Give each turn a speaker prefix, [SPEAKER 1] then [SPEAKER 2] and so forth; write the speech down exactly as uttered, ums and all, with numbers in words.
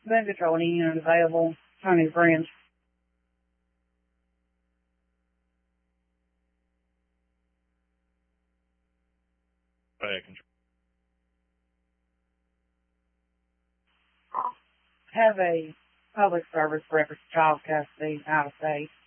[SPEAKER 1] gun control and unit available. Tony Friends.
[SPEAKER 2] Fire control.
[SPEAKER 1] Have a public service record child custody out of state.